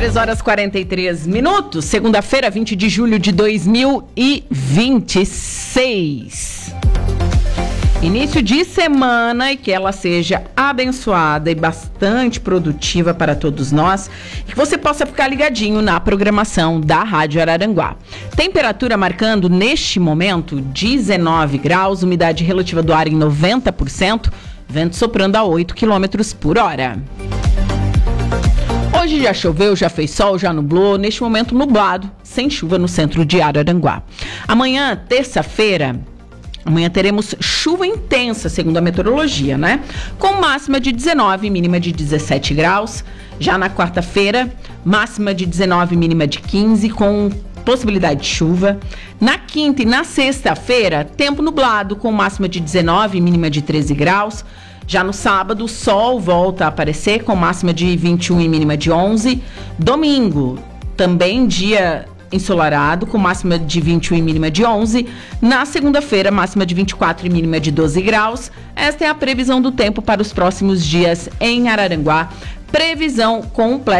3h43, segunda-feira, 20 de julho de 2026. Início de semana e que ela seja abençoada e bastante produtiva para todos nós e que você possa ficar ligadinho na programação da Rádio Araranguá. Temperatura marcando neste momento 19 graus, umidade relativa do ar em 90%, vento soprando a 8 km por hora. Hoje já choveu, já fez sol, já nublou, neste momento nublado, sem chuva no centro de Araranguá. Amanhã, terça-feira, teremos chuva intensa, segundo a meteorologia, né? Com máxima de 19, mínima de 17 graus. Já na quarta-feira, máxima de 19, mínima de 15, com possibilidade de chuva. Na quinta e na sexta-feira, tempo nublado, com máxima de 19, mínima de 13 graus. Já no sábado, o sol volta a aparecer, com máxima de 21 e mínima de 11. Domingo, também dia ensolarado, com máxima de 21 e mínima de 11. Na segunda-feira, máxima de 24 e mínima de 12 graus. Esta é a previsão do tempo para os próximos dias em Araranguá. Previsão completa